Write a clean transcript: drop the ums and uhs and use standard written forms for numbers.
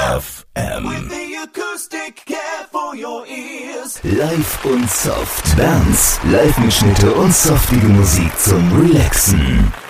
FM. With the acoustic care for your ears. Live und soft. Bands, Live-Mitschnitte und softige Musik zum Relaxen.